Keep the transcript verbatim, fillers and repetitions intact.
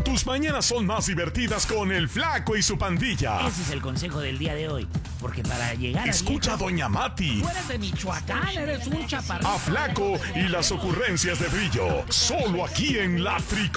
Tus mañanas son más divertidas con el Flaco y su pandilla. Ese es el consejo del día de hoy. Porque para llegar a Escucha a viejo, Doña Mati. tú eres de Michoacán, eres un chaparrito. A Flaco y las ocurrencias de Brillo. Solo aquí en La Trico.